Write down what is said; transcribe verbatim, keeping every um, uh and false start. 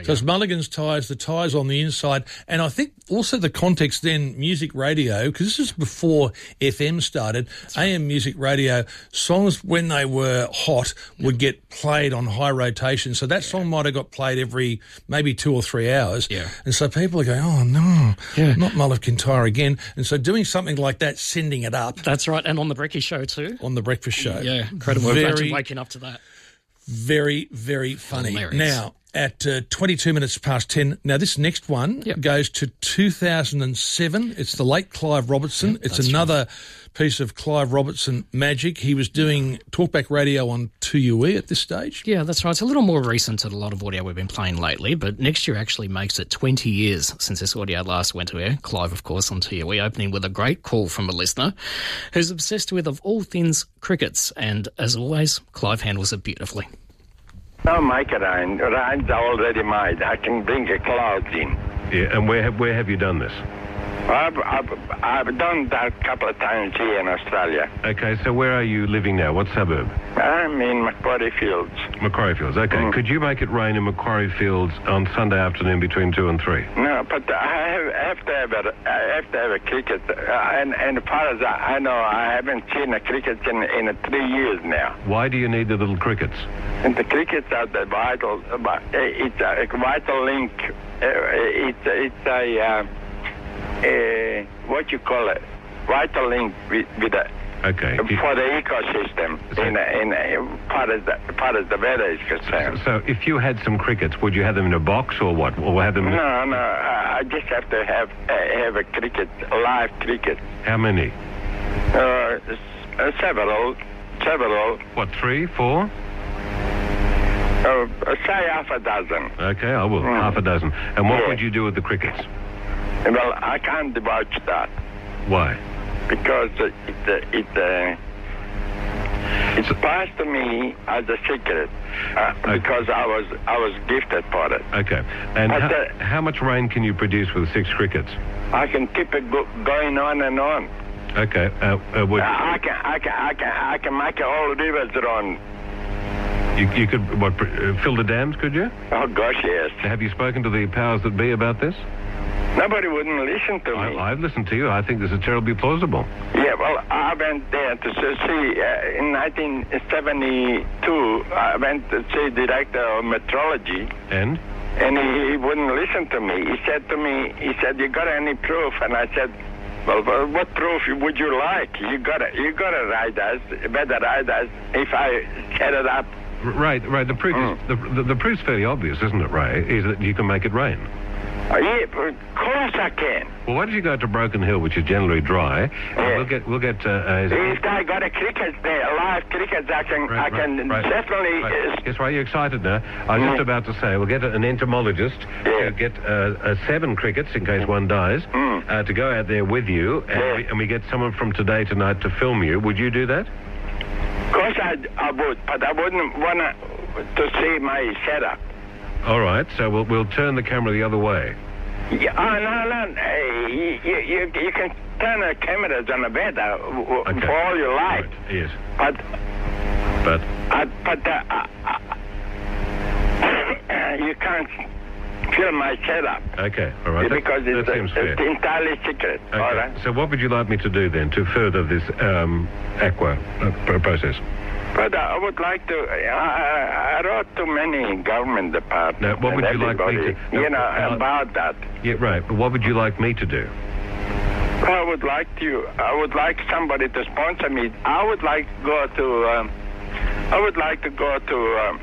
Because Mulligan's tyres, the tyres on the inside, and I think also the context then, music radio, because this is before F M started, right. A M music radio, songs when they were hot would get played on high rotation. So that yeah. song might have got played every maybe two or three hours. Yeah. And so people are going, oh, no, yeah. not Mulligan tyre again. And so doing something like that, sending it up. That's right. And on the Brekkie Show too. On the Breakfast Show. Yeah, incredible. Very, Imagine waking up to that. Very, very funny. Hilarious. Now, at uh, twenty-two minutes past ten, now this next one yep. goes to two thousand seven. It's the late Clive Robertson. Yep, it's another right. piece of Clive Robertson magic. He was doing talkback radio on two U E at this stage. Yeah, that's right. It's a little more recent than a lot of audio we've been playing lately, but next year actually makes it twenty years since this audio last went to air. Clive, of course, on two U E, opening with a great call from a listener who's obsessed with, of all things, crickets. And as always, Clive handles it beautifully. Don't make it rain. Rain's already made. I can bring the clouds in. Yeah, and where have, where have you done this? I've, I've, I've done that a couple of times here in Australia. Okay, so where are you living now? What suburb? I'm in Macquarie Fields. Macquarie Fields, okay. Mm. Could you make it rain in Macquarie Fields on Sunday afternoon between two and three? No, but I have, I have to have a, I have to have a cricket. Uh, and, and as far as I, I know, I haven't seen a cricket in, in three years now. Why do you need the little crickets? And the crickets are the vital, it's a vital link. It's, it's a... Uh, Uh, what you call it, vital link with, with the, okay. for the ecosystem so, in, a, in a, part as the part as the weather is concerned. So, if you had some crickets, would you have them in a box or what? Or have them? In no, no. I just have to have uh, have a cricket, a live cricket. How many? Uh, several, several. What? Three, four? Uh, say half a dozen. Okay, I will. Mm. Half a dozen. And what yeah. would you do with the crickets? Well, I can't divulge that. Why? Because it uh, it uh, it's passed to me as a secret uh, okay. because I was I was gifted for it. Okay. And how, uh, how much rain can you produce with six crickets? I can keep it go- going on and on. Okay. Uh, uh, would I can I can I can I can make a whole rivers run. You, you could what uh, fill the dams? Could you? Oh gosh, yes. Have you spoken to the powers that be about this? Nobody wouldn't listen to me. I, I've listened to you. I think this is terribly plausible. Yeah, well, I went there to see, uh, in nineteen seventy-two, I went to see director of meteorology. And? And he, he wouldn't listen to me. He said to me, he said, you got any proof? And I said, well, well what proof would you like? You got to you got to write us, better write us if I set it up. Right, right. The proof mm. is, the, the, the proof's fairly obvious, isn't it, Ray? Is that you can make it rain. Oh, yeah, of course I can. Well, why don't you go to Broken Hill, which is generally dry? Yeah. We'll get, we'll get. Uh, uh, if I got a cricket there, live crickets, I can, right, I can right, definitely. Right. Yes, right. You're excited now. I was mm. just about to say, we'll get an entomologist yeah. to get uh, uh, seven crickets in case one dies mm. uh, to go out there with you, and, yeah. we, and we get someone from Today Tonight to film you. Would you do that? Of course I, I would, but I wouldn't want to see my setup. All right. So we'll we'll turn the camera the other way. Yeah, oh, no, no. Hey, you, you, you can turn the cameras on the bed uh, w- okay. for all you like. Right. Yes. But... But? Uh, but uh, uh, you can't film my setup. Okay, all right. Because that, it's, that seems uh, fair. it's entirely secret. Okay. All right? So what would you like me to do then to further this um, aqua uh, process? But I would like to. I, I wrote to many government departments. Now, what would you like me to? You know uh, about that. Yeah, right. But what would you like me to do? I would like to. I would like somebody to sponsor me. I would like to go to. Um, I would like to go to. Um,